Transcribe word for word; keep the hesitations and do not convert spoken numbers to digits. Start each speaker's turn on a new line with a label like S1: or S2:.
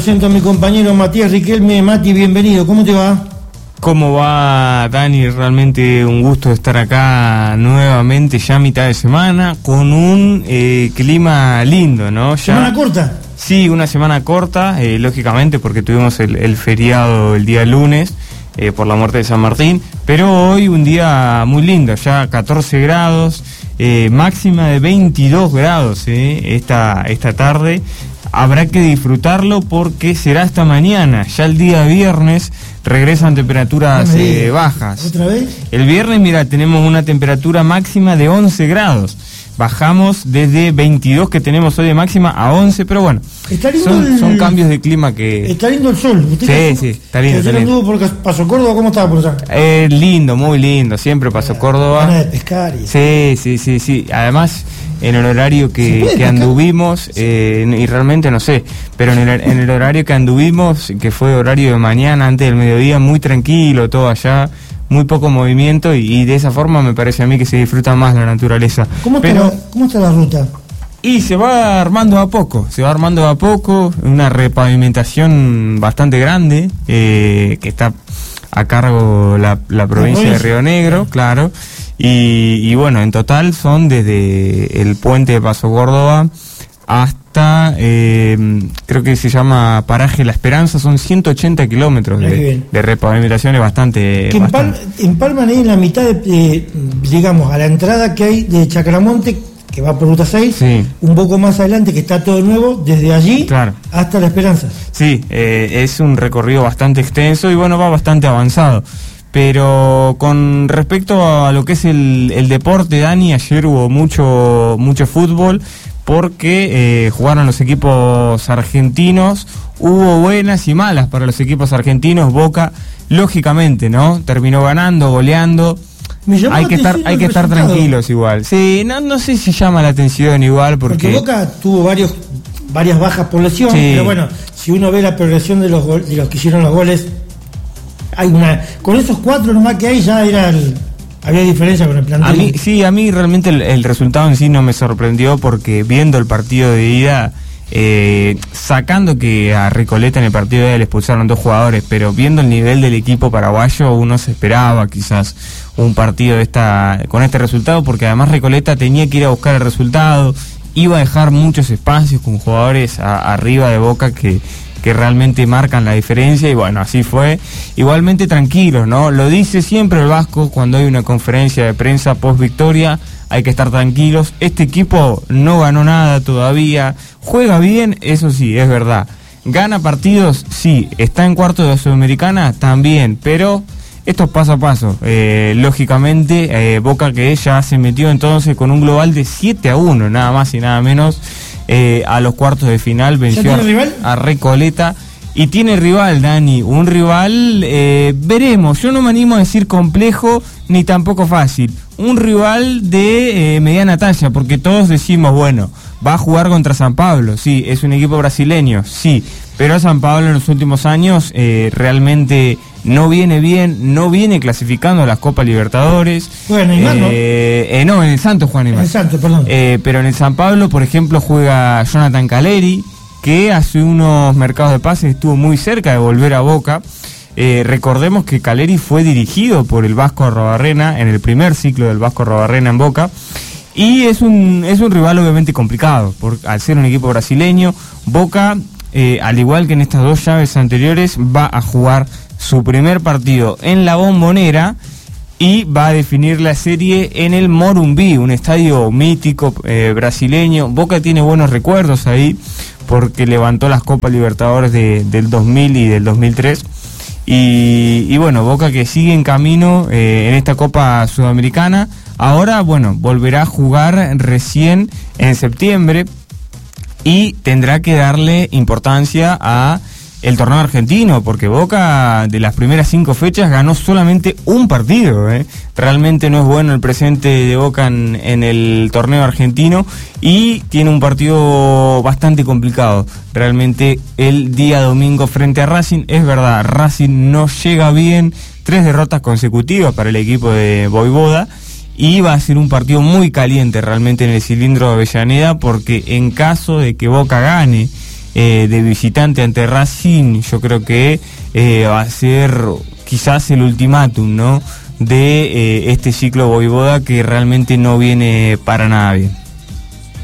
S1: Presento a mi compañero Matías Riquelme. Mati, bienvenido, ¿cómo te va?
S2: ¿Cómo va, Dani? Realmente un gusto estar acá nuevamente, ya a mitad de semana, con un eh, clima lindo, ¿no? Ya,
S1: ¿Semana corta?
S2: Sí, una semana corta, eh, lógicamente, porque tuvimos el, el feriado el día lunes, eh, por la muerte de San Martín, pero hoy un día muy lindo, ya catorce grados, eh, máxima de veintidós grados eh, esta, esta tarde. Habrá que disfrutarlo porque será hasta mañana, ya el día viernes regresan temperaturas no eh, bajas.
S1: ¿Otra vez?
S2: El viernes, mira, tenemos una temperatura máxima de once grados. Bajamos desde veintidós que tenemos hoy de máxima a once, pero bueno, son, el... son cambios de clima que...
S1: Está lindo el sol.
S2: Sí, que... sí, está lindo.
S1: ¿Ayer anduvo por Paso Córdoba? ¿Cómo estaba por allá?
S2: Eh, lindo, muy lindo, siempre Paso Córdoba.
S1: Ganas de pescar y...
S2: Sí, sí, sí, sí. Además, en el horario que, que anduvimos, eh, y realmente no sé, pero en el, en el horario que anduvimos, que fue horario de mañana, antes del mediodía, muy tranquilo, todo allá, muy poco movimiento, y, y de esa forma me parece a mí que se disfruta más la naturaleza.
S1: ¿Cómo está, pero, la, ¿cómo está la ruta?
S2: Y se va armando a poco, se va armando a poco, una repavimentación bastante grande, eh, que está a cargo la, la provincia de Río Negro, claro, y, y bueno, en total son desde el puente de Paso Córdoba hasta, eh, creo que se llama Paraje La Esperanza, son ciento ochenta kilómetros de, de repavimentación, es bastante...
S1: Que
S2: bastante.
S1: empalman ahí en la mitad, de, de, digamos, a la entrada que hay de Chacramonte, que va por Ruta seis, sí. Un poco más adelante, que está todo nuevo, desde allí claro. hasta La Esperanza.
S2: Sí, eh, es un recorrido bastante extenso y bueno, va bastante avanzado. Pero con respecto a lo que es el, el deporte, Dani, ayer hubo mucho, mucho fútbol, porque eh, jugaron los equipos argentinos, hubo buenas y malas para los equipos argentinos. Boca, lógicamente, ¿no? Terminó ganando, goleando. Hay que estar, hay que estar tranquilos igual. Sí, no, no sé si llama la atención igual, porque...
S1: Porque Boca tuvo varios, varias bajas por lesión, sí. Pero bueno, si uno ve la progresión de los, gol, de los que hicieron los goles, hay una... Con esos cuatro nomás que hay ya era el... Había diferencia con el plantel.
S2: A mí, sí, a mí realmente el, el resultado en sí no me sorprendió, porque viendo el partido de ida, eh, sacando que a Recoleta en el partido de ida le expulsaron dos jugadores, pero viendo el nivel del equipo paraguayo, uno se esperaba quizás un partido de esta con este resultado, porque además Recoleta tenía que ir a buscar el resultado, iba a dejar muchos espacios con jugadores a, arriba de Boca que... que realmente marcan la diferencia, y bueno, así fue. Igualmente tranquilos, ¿no? Lo dice siempre el Vasco cuando hay una conferencia de prensa post victoria, hay que estar tranquilos. Este equipo no ganó nada todavía, juega bien, eso sí, es verdad. Gana partidos, sí. Está en cuarto de la Sudamericana, también, pero esto es paso a paso. Eh, lógicamente, eh, Boca, que ya se metió entonces con un global de siete a uno, nada más y nada menos, Eh, a los cuartos de final, venció a, a Recoleta, y tiene rival, Dani, un rival, eh, veremos, yo no me animo a decir complejo ni tampoco fácil, un rival de eh, mediana talla, porque todos decimos, bueno, va a jugar contra San Pablo, sí, es un equipo brasileño, sí, pero San Pablo en los últimos años eh, realmente no viene bien, no viene clasificando a las Copas Libertadores.
S1: Bueno, Neymar, ¿no?
S2: Eh, eh, no, en el Santos juega Neymar.
S1: En el Santos, perdón.
S2: Eh, pero en el San Pablo, por ejemplo, juega Jonathan Caleri, que hace unos mercados de pases estuvo muy cerca de volver a Boca. Eh, recordemos que Caleri fue dirigido por el Vasco Arrobarrena en el primer ciclo del Vasco Arrobarrena en Boca. Y es un, es un rival obviamente complicado, por, al ser un equipo brasileño. Boca, eh, al igual que en estas dos llaves anteriores, va a jugar su primer partido en la Bombonera y va a definir la serie en el Morumbi, un estadio mítico eh, brasileño. Boca tiene buenos recuerdos ahí porque levantó las Copas Libertadores de, del dos mil y del dos mil tres. Y, y bueno, Boca que sigue en camino eh, en esta Copa Sudamericana. Ahora, bueno, volverá a jugar recién en septiembre y tendrá que darle importancia a el torneo argentino, porque Boca de las primeras cinco fechas ganó solamente un partido, ¿eh? Realmente no es bueno el presente de Boca en, en el torneo argentino, y tiene un partido bastante complicado realmente el día domingo frente a Racing. Es verdad, Racing no llega bien, tres derrotas consecutivas para el equipo de Voivoda, y va a ser un partido muy caliente realmente en el cilindro de Avellaneda, porque en caso de que Boca gane eh, de visitante ante Racing, yo creo que eh, va a ser quizás el ultimátum, ¿no?, de eh, este ciclo Voivoda, que realmente no viene para nada bien.